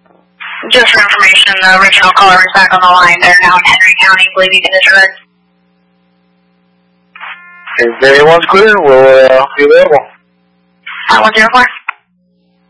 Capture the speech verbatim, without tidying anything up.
Just for information, the original caller is back on the line. They're now in Henry County, believing in disregard. If anyone's clear, we'll uh, be available. Uh, one zero four.